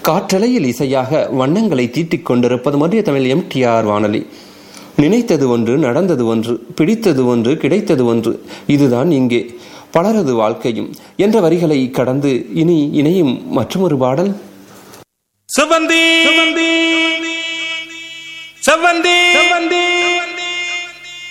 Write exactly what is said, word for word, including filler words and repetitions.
காற்றலையில் இசையாக வண்ணங்களை தீட்டிக் கொண்டிருப்பது மத்திய தமிழ் எம்டிஆர் வானொலி. நினைத்தது ஒன்று, நடந்தது ஒன்று, பிடித்தது ஒன்று, கிடைத்தது ஒன்று, இதுதான் இங்கே பலரது வாழ்க்கையும் என்ற வரிகளை கடந்து இனி இணையும் மற்றொரு பாடல். செவ்வந்தி செவ்வந்தி